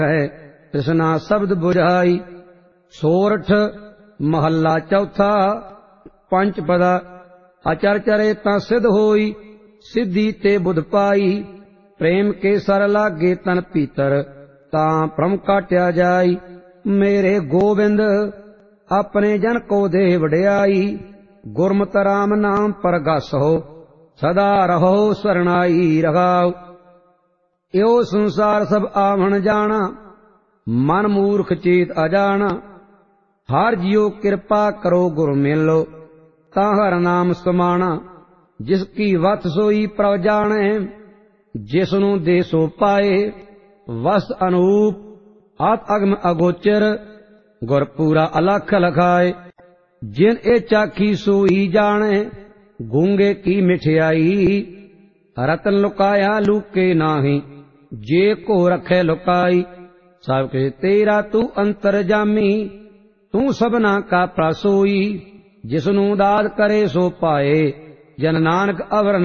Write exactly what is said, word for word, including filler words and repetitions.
है कृष्णा शब्द बुझाई। सोरठ महला चौथा। पंचपदा अचर चरे ता सिद्ध होई, सिद्धि ते बुध पाई। प्रेम के सर लागे तन पीतर, तां भ्रम काट्या जाई। मेरे गोविंद अपने जन को दे वड्याई। गुरमत राम नाम परगस हो, सदा रहो सरणाई रगाओ। यो संसार सब आवण जाना, मन मूर्ख चेत अजाना। हर जियो कृपा करो गुरु मिलो, ता हर नाम समाना। जिसकी वत सोई प्रभ जाने, जिसनु दे सो पाए। वस्त अनूप आत अगम अगोचर, गुर पूरा अलख लखाए। जिन ए चाखी सोई जाने, गूंगे की मिठियाई। रतन लुकाया लूके नाही, जे को रखे लुकाई। सब के तेरा तू अंतरजामी, तू सबना का प्रासोई। जिसनु दाद करे सो पाए, जन नानक अवर